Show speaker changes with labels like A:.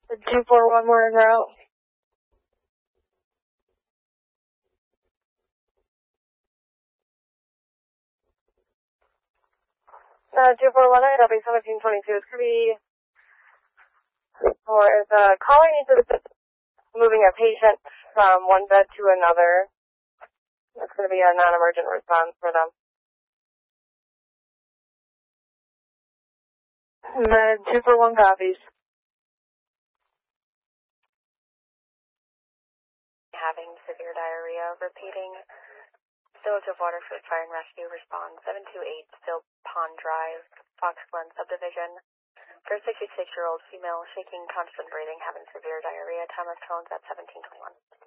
A: 241 more en route. 241 IW 1722. It's going to be for the caller needs to moving a patient from one bed to another. That's going to be a non-emergent response for them. 241 copies.
B: Having severe diarrhea, repeating. Village of Waterford Fire and Rescue responds 728 Still Pond Drive, Fox Glen Subdivision. For a 66-year-old female shaking, constant breathing, having severe diarrhea, time of tones at 1721.